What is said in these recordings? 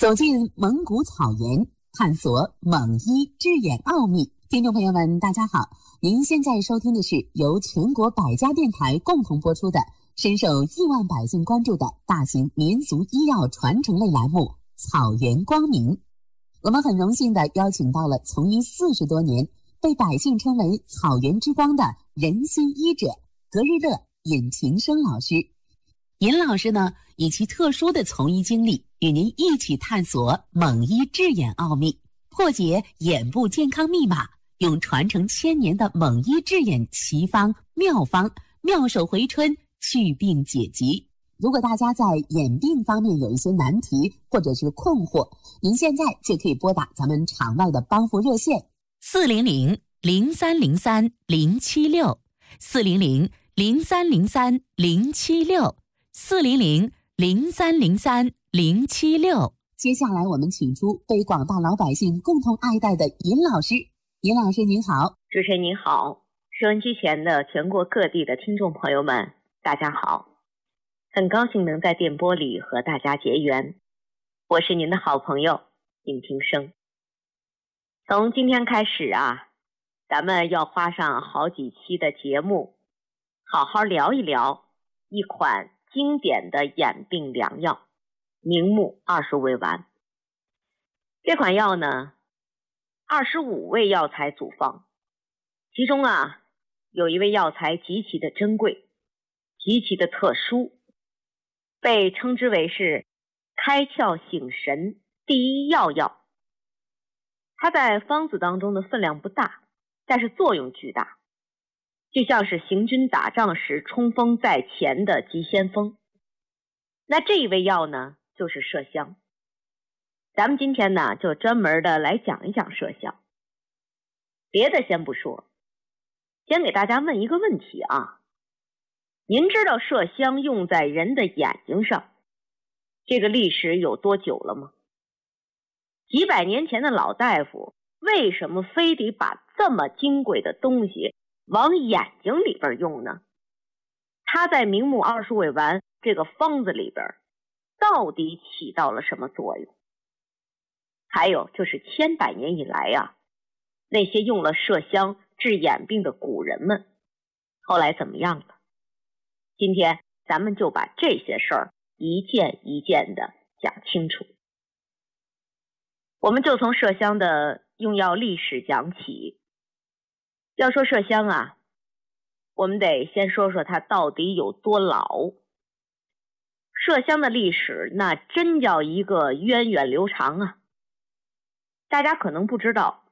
走进蒙古草原，探索蒙医治眼奥秘。听众朋友们，大家好，您现在收听的是由全国百家电台共同播出的、深受亿万百姓关注的大型民俗医药传承类栏目《草原光明》。我们很荣幸地邀请到了从医40多年、被百姓称为“草原之光”的人心医者格日乐尹晴生老师。尹老师呢，以其特殊的从医经历，与您一起探索蒙医治眼奥秘，破解眼部健康密码，用传承1000年的蒙医治眼奇方妙方，妙手回春，祛病解疾。如果大家在眼病方面有一些难题或者是困惑，您现在就可以拨打咱们场外的帮扶热线400-0303-076，400-0303-076。接下来我们请出被广大老百姓共同爱戴的尹老师。尹老师您好。 主持人您好，收音机前的全国各地的听众朋友们大家好，很高兴能在电波里和大家结缘，我是您的好朋友尹平生。从今天开始咱们要花上好几期的节目，好好聊一聊一款经典的眼病良药明目20味丸。这款药呢，25味药材组方，其中有一味药材极其的珍贵，极其的特殊，被称之为是开窍醒神第一药。它在方子当中的分量不大，但是作用巨大，就像是行军打仗时冲锋在前的急先锋。那这一味药呢，就是麝香。咱们今天呢，就专门的来讲一讲麝香。别的先不说，先给大家问一个问题您知道麝香用在人的眼睛上这个历史有多久了吗？几百年前的老大夫为什么非得把这么金贵的东西往眼睛里边用呢？它在明目20味丸这个方子里边到底起到了什么作用？还有就是千百年以来那些用了麝香治眼病的古人们后来怎么样了？今天咱们就把这些事儿一件一件的讲清楚。我们就从麝香的用药历史讲起。要说麝香我们得先说说它到底有多老。麝香的历史那真叫一个源远流长大家可能不知道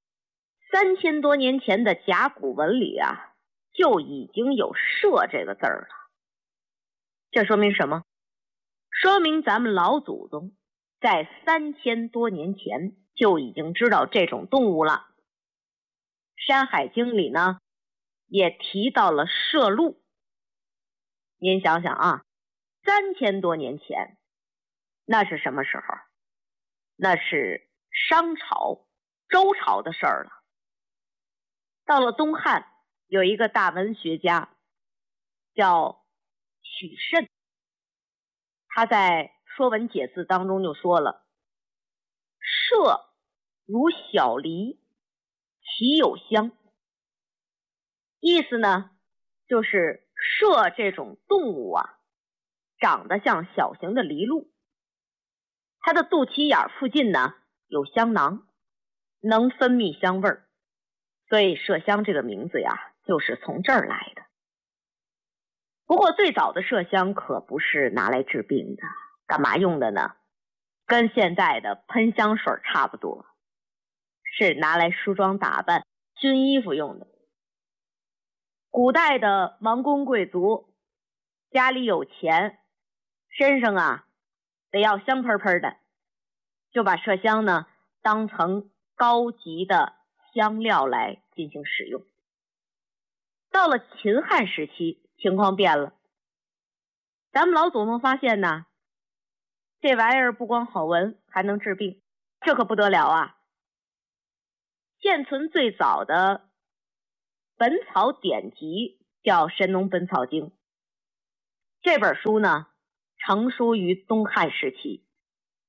，3000多年前的甲骨文里就已经有麝这个字儿了。这说明什么？说明咱们老祖宗在3000多年前就已经知道这种动物了。山海经里呢也提到了麝鹿。您想想3000多年前那是什么时候？那是商朝周朝的事儿了。到了东汉，有一个大文学家叫许慎，他在《说文解字》当中就说了：麝如小狸，其有香。意思呢就是麝这种动物长得像小型的狸鹿，它的肚脐眼附近呢有香囊，能分泌香味儿，所以麝香这个名字就是从这儿来的。不过最早的麝香可不是拿来治病的，干嘛用的呢？跟现在的喷香水差不多，是拿来梳妆打扮、熏衣服用的。古代的王公贵族家里有钱，身上得要香喷喷的，就把麝香呢当成高级的香料来进行使用。到了秦汉时期，情况变了。咱们老祖宗发现呢，这玩意儿不光好闻，还能治病，这可不得了现存最早的本草典籍叫《神农本草经》，这本书呢成书于东汉时期，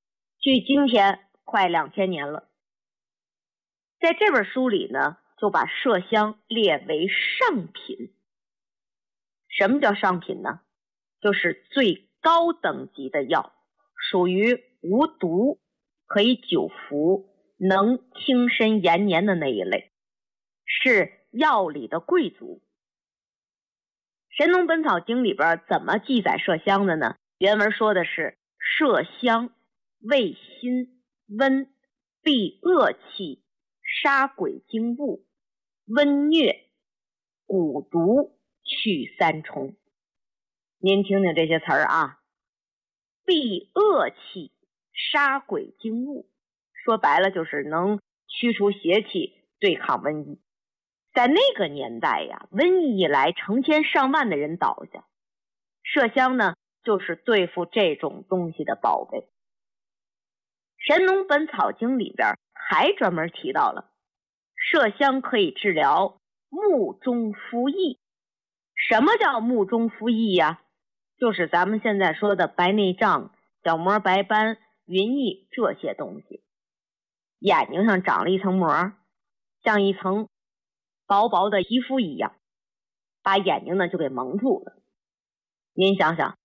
距今天快2000年了。在这本书里呢，就把麝香列为上品。什么叫上品呢？就是最高等级的药，属于无毒，可以久服，能轻身延年的那一类，是药里的贵族。《神农本草经》里边怎么记载麝香的呢？原文说的是麝香味辛温，避恶气，杀鬼精物，温疟，蛊毒，去三虫。您听听这些词儿啊，避恶气，杀鬼精物，说白了就是能驱除邪气，对抗瘟疫。在那个年代呀，瘟疫一来，成千上万的人倒下，麝香呢就是对付这种东西的宝贝。《神农本草经》里边还专门提到了麝香可以治疗目中敷翳。什么叫目中敷翳呀？就是咱们现在说的白内障、角膜白斑、云翳这些东西。眼睛上长了一层膜，像一层薄薄的皮肤一样，把眼睛呢就给蒙住了。您想想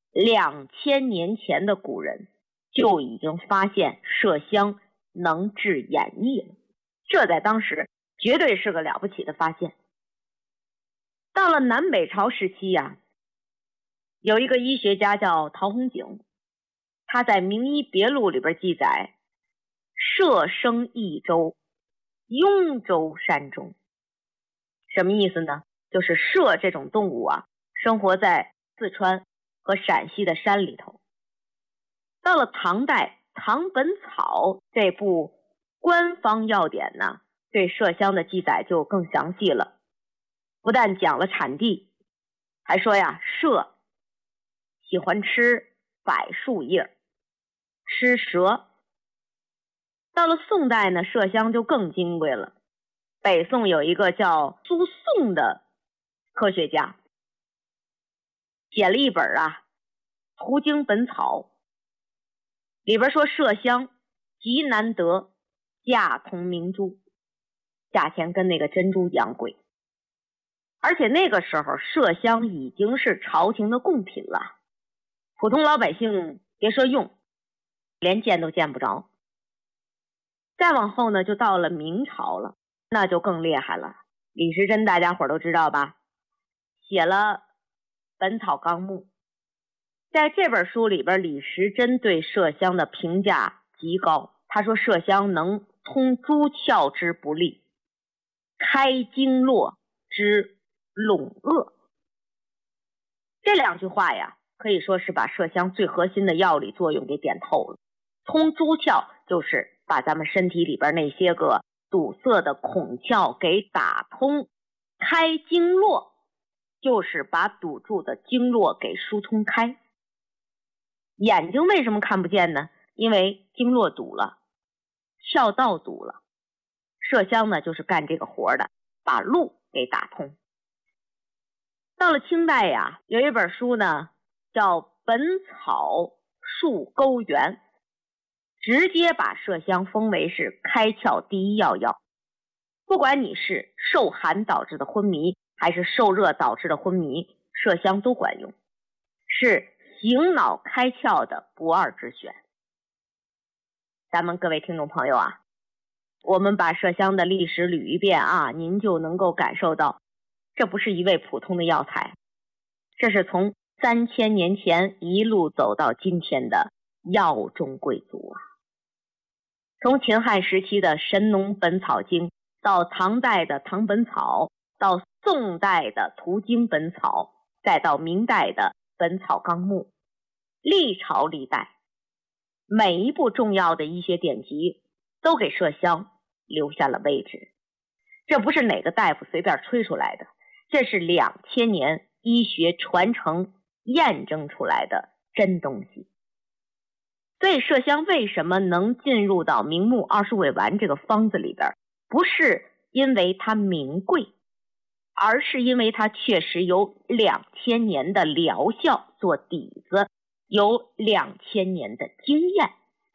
，2000年前的古人就已经发现麝香能治眼翳了，这在当时绝对是个了不起的发现。到了南北朝时期呀，有一个医学家叫陶弘景，他在《名医别录》里边记载，麝生益州，雍州山中。什么意思呢？就是麝这种动物啊，生活在四川和陕西的山里头。到了唐代，《唐本草》这部官方药典呢，对麝香的记载就更详细了，不但讲了产地，还说呀，麝喜欢吃柏树叶，吃蛇。到了宋代呢，麝香就更金贵了。北宋有一个叫苏颂的科学家，写了一本《途经本草》，里边说麝香极难得，价同明珠，价钱跟那个珍珠一样贵。而且那个时候麝香已经是朝廷的贡品了，普通老百姓别说用，连见都见不着。再往后呢，就到了明朝了，那就更厉害了。李时珍大家伙都知道吧，写了《本草纲目》。在这本书里边，李时珍对麝香的评价极高，他说麝香能通诸窍之不利，开经络之陇恶。这两句话呀，可以说是把麝香最核心的药理作用给点透了。通诸窍就是把咱们身体里边那些个堵塞的孔窍给打通，开经络就是把堵住的经络给疏通开。眼睛为什么看不见呢？因为经络堵了，窍道堵了。麝香呢就是干这个活的，把路给打通。到了清代呀，有一本书呢叫《本草树钩源》，直接把麝香封为是开窍第一要药。不管你是受寒导致的昏迷，还是受热导致的昏迷，麝香都管用，是醒脑开窍的不二之选。咱们各位听众朋友啊，我们把麝香的历史捋一遍啊，您就能够感受到，这不是一味普通的药材，这是从3000年前一路走到今天的药中贵族啊。从秦汉时期的《神农本草经》，到唐代的《唐本草》，到宋代的《途经本草》，再到明代的《本草纲目》，历朝历代每一部重要的医学典籍都给麝香留下了位置。这不是哪个大夫随便吹出来的，这是2000年医学传承验证出来的真东西。所以麝香为什么能进入到明目20味丸这个方子里边，不是因为它名贵，而是因为它确实有2000年的疗效做底子，有2000年的经验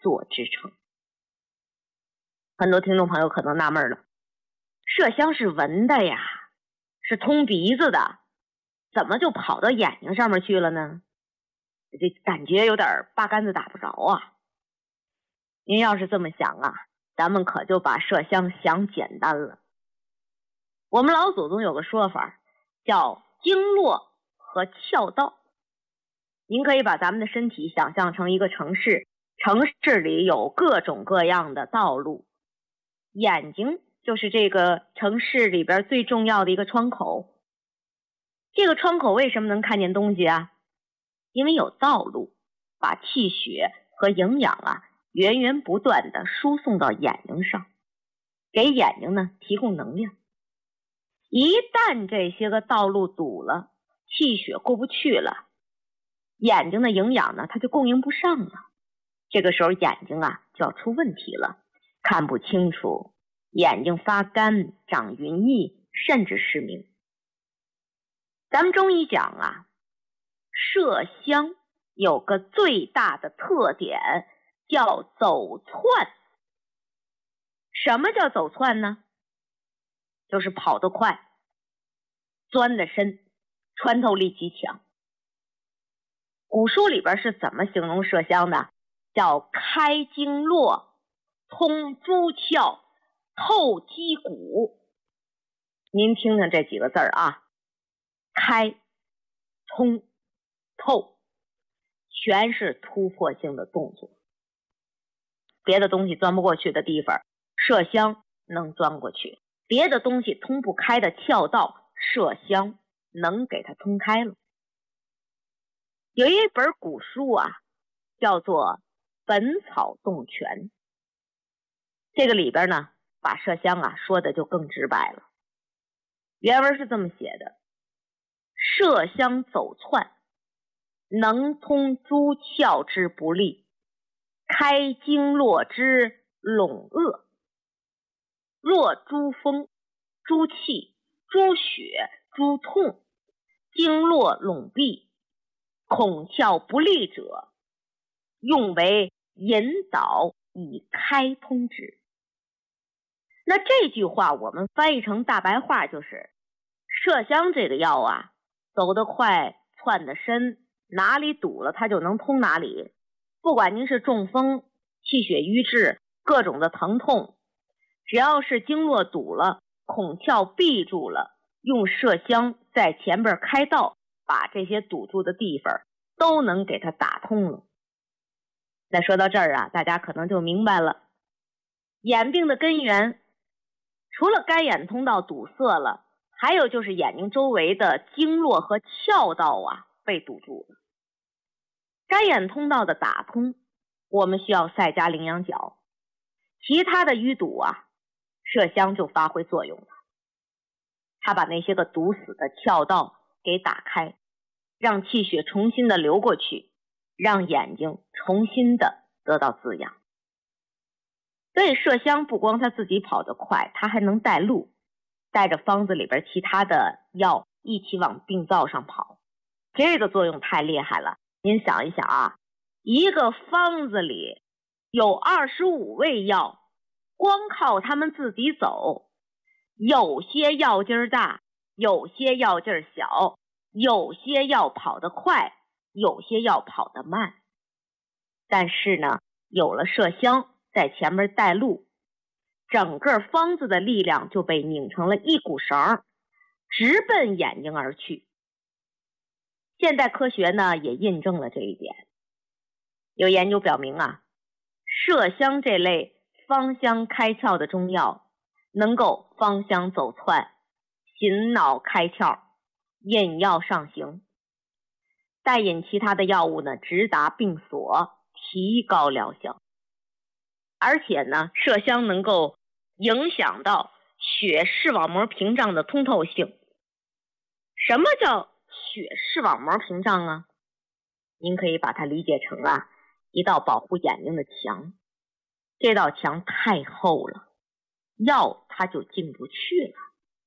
作之称。很多听众朋友可能纳闷了，麝香是闻的呀，是通鼻子的，怎么就跑到眼睛上面去了呢？这感觉有点八竿子打不着啊。您要是这么想啊，咱们可就把麝香想简单了。我们老祖宗有个说法叫经络和窍道。您可以把咱们的身体想象成一个城市，城市里有各种各样的道路，眼睛就是这个城市里边最重要的一个窗口。这个窗口为什么能看见东西啊？因为有道路把气血和营养源源不断的输送到眼睛上，给眼睛呢提供能量。一旦这些个道路堵了，气血过不去了，眼睛的营养呢它就供应不上了，这个时候眼睛就要出问题了，看不清楚，眼睛发干，长云翳，甚至失明。咱们中医讲麝香有个最大的特点叫走窜。什么叫走窜呢？就是跑得快，钻得深，穿透力极强。古书里边是怎么形容麝香的？叫开经络，通诸窍，透肌骨。您听听这几个字开、通、透，全是突破性的动作。别的东西钻不过去的地方，麝香能钻过去；别的东西通不开的窍道，麝香能给它通开了。有一本古书叫做《本草动全》，这个里边呢，把麝香说的就更直白了。原文是这么写的：麝香走窜，能通诸窍之不利，开经络之陇扼。若诸风、诸气、诸血、诸痛，经络陇闭，孔窍不利者，用为引导以开通之。那这句话我们翻译成大白话就是，麝香这个药走得快，窜得深，哪里堵了它就能通哪里。不管您是中风、气血瘀滞、各种的疼痛，只要是经络堵了，孔窍闭住了，用麝香在前边开道，把这些堵住的地方都能给它打通了。那说到这儿大家可能就明白了，眼病的根源除了干眼通道堵塞了，还有就是眼睛周围的经络和窍道被堵住了。干眼通道的打通，我们需要赛加羚羊角，其他的淤堵麝香就发挥作用了。它把那些个堵死的窍道给打开，让气血重新的流过去，让眼睛重新的得到滋养。所以麝香不光它自己跑得快，它还能带路，带着方子里边其他的药一起往病灶上跑，这个作用太厉害了。您想一想一个方子里有25味药，光靠他们自己走，有些药劲大，有些药劲小，有些药跑得快，有些药跑得慢。但是呢，有了麝香在前面带路，整个方子的力量就被拧成了一股绳，直奔眼睛而去。现代科学呢也印证了这一点。有研究表明麝香这类芳香开窍的中药，能够芳香走窜，醒脑开窍，引药上行，带引其他的药物呢直达病所，提高疗效。而且呢，麝香能够影响到血视网膜屏障的通透性。什么叫血视网膜屏障您可以把它理解成一道保护眼睛的墙。这道墙太厚了，药它就进不去了。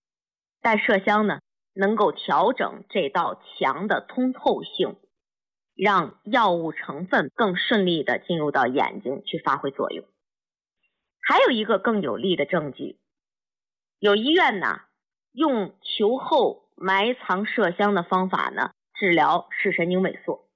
但麝香呢，能够调整这道墙的通透性， 让药物成分更顺利地进入到眼睛去发挥作用。还有一个更有力的证据，有医院呢用球后埋藏麝香的方法呢治疗视神经萎缩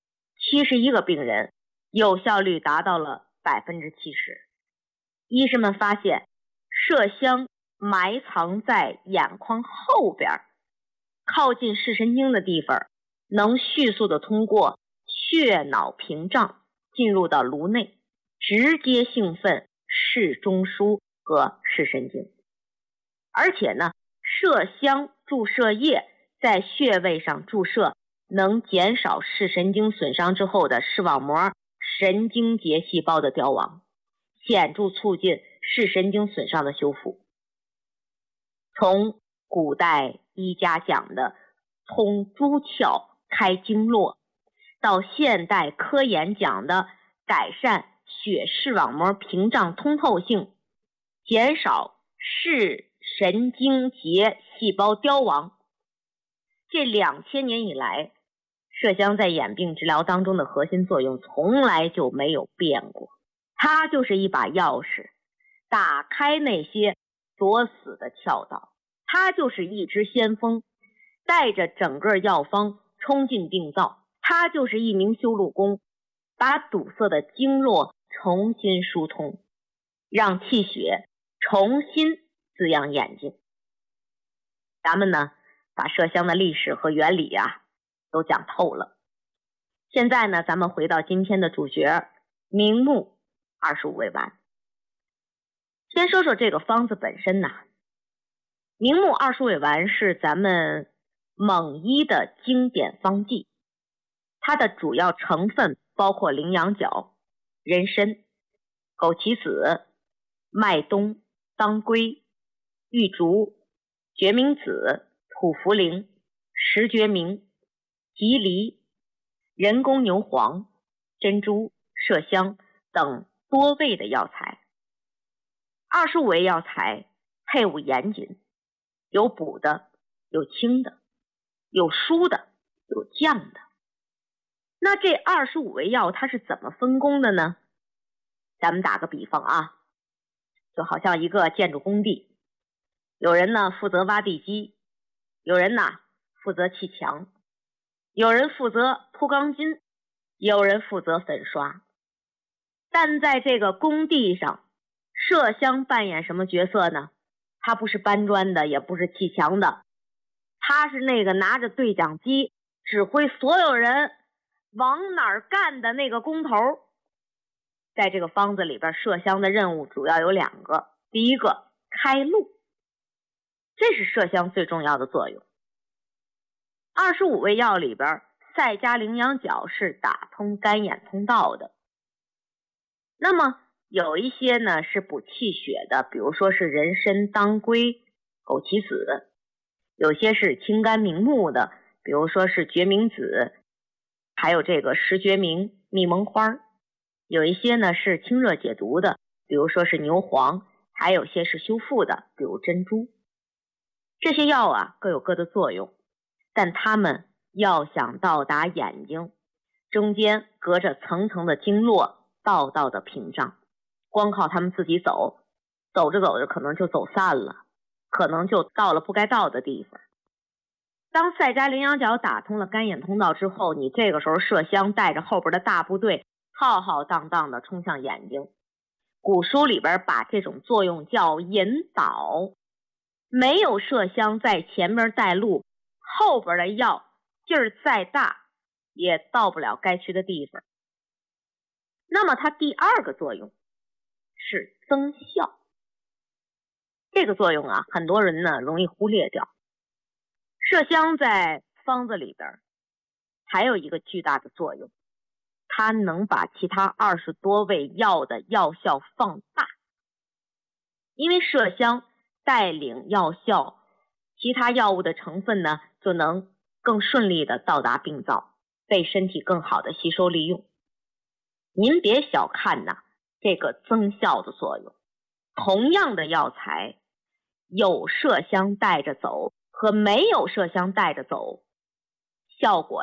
，71个病人有效率达到了70%。医生们发现麝香埋藏在眼眶后边，靠近视神经的地方，能迅速的通过血脑屏障进入到颅内，直接兴奋视中枢和视神经。而且呢，麝香注射液在穴位上注射，能减少视神经损伤之后的视网膜神经节细胞的凋亡，显著促进视神经损伤的修复。从古代医家讲的通诸窍开经络，到现代科研讲的改善血视网膜屏障通透性，减少视神经节细胞凋亡，这2000年以来，麝香在眼病治疗当中的核心作用从来就没有变过。它就是一把钥匙，打开那些锁死的窍道。它就是一只先锋，带着整个药方冲进病灶。它就是一名修路工，把堵塞的经络重新疏通，让气血重新滋养眼睛。咱们呢，把麝香的历史和原理都讲透了。现在呢，咱们回到今天的主角明目25味丸。先说说这个方子本身呢，明目20味丸是咱们蒙医的经典方剂，它的主要成分包括羚羊角、人参、枸杞子、麦冬、当归、玉竹、决明子、土茯苓、石决明、蒺藜、人工牛黄、珍珠、麝香等多味的药材。25味药材配伍严谨，有补的，有清的，有疏的，有降的。那这25味药它是怎么分工的呢？咱们打个比方就好像一个建筑工地，有人呢负责挖地基，有人呢负责砌墙，有人负责铺钢筋，有人负责粉刷。但在这个工地上，麝香扮演什么角色呢？他不是搬砖的，也不是砌墙的，他是那个拿着对讲机指挥所有人往哪儿干的那个工头。在这个方子里边，麝香的任务主要有2个。第一个，开路，这是麝香最重要的作用。25味药里边，赛加羚羊角是打通肝眼通道的。那么有一些呢是补气血的，比如说是人参、当归、枸杞子；有些是清肝明目的，比如说是决明子，还有这个石决明、蜜蒙花；有一些呢是清热解毒的，比如说是牛黄；还有些是修复的，比如珍珠。这些药各有各的作用，但它们要想到达眼睛，中间隔着层层的经络，道道的屏障。光靠他们自己走，走着走着可能就走散了，可能就到了不该到的地方。当赛加羚羊角打通了肝眼通道之后，你这个时候麝香带着后边的大部队浩浩荡荡的冲向眼睛。古书里边把这种作用叫引导，没有麝香在前面带路，后边的药劲儿再大也到不了该去的地方。那么它第2个作用是增效。这个作用很多人呢容易忽略掉。麝香在方子里边还有一个巨大的作用，它能把其他20多味药的药效放大。因为麝香带领药效，其他药物的成分呢就能更顺利的到达病灶，被身体更好的吸收利用。您别小看这个增效的作用，同样的药材，有麝香带着走和没有麝香带着走，效果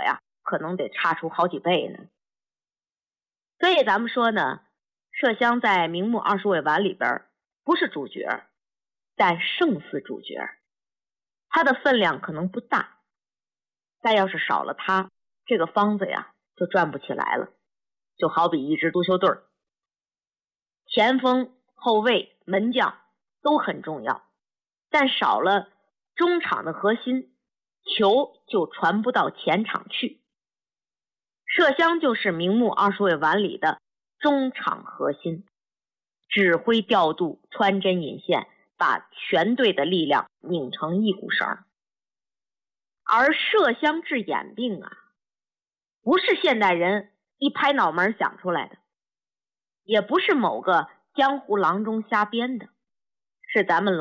可能得差出好几倍呢。所以咱们说呢，麝香在明目20味丸里边不是主角，但胜似主角。它的分量可能不大，但要是少了它，这个方子呀就转不起来了。就好比一支足球队，前锋、后卫、门将都很重要，但少了中场的核心，球就传不到前场去。麝香就是明目20味丸里的中场核心，指挥调度，穿针引线，把全队的力量拧成一股绳。而麝香治眼病啊，不是现代人一拍脑门想出来的，也不是某个江湖郎中瞎编的，是咱们